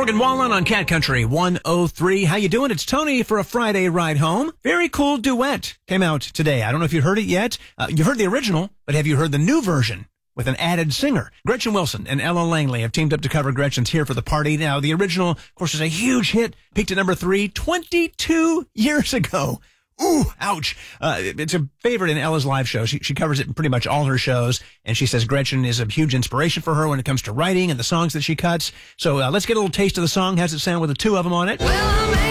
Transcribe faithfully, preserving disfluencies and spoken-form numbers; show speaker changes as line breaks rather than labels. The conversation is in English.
Morgan Wallen on Cat Country one oh three. How you doing? It's Tony for a Friday ride home. Very cool duet came out today. I don't know if you've heard it yet. Uh, you've heard the original, but have you heard the new version with an added singer? Gretchen Wilson and Ella Langley have teamed up to cover Gretchen's Here for the Party. Now, the original, of course, is a huge hit. Peaked at number three twenty-two years ago. Ooh, ouch. Uh, it's a favorite in Ella's live show. She, she covers it in pretty much all her shows, and she says Gretchen is a huge inspiration for her when it comes to writing and the songs that she cuts. So uh, let's get a little taste of the song. How's it sound with the two of them on it?
Well,